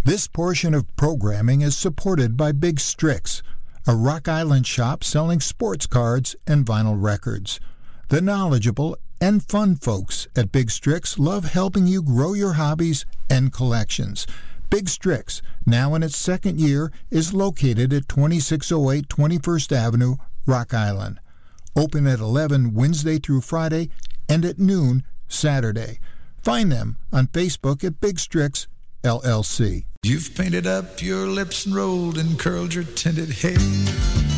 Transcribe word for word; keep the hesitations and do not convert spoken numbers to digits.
This portion of programming is supported by Big Strix, a Rock Island shop selling sports cards and vinyl records. The knowledgeable and fun folks at Big Strix love helping you grow your hobbies and collections. Big Strix, now in its second year, is located at twenty-six oh eight twenty-first Avenue, Rock Island. Open at eleven Wednesday through Friday and at noon Saturday. Find them on Facebook at Big Strix L L C. You've painted up your lips and rolled and curled your tinted hair.